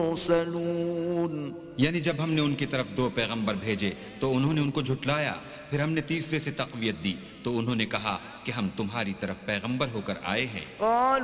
मुरसलून। यानी जब हमने उनकी तरफ 2 पैगंबर भेजे तो उन्होंने उनको झुटलाया, फिर हमने तीसरे से तक़वियत दी तो उन्होंने कहा कि हम तुम्हारी तरफ पैगंबर होकर आए हैं।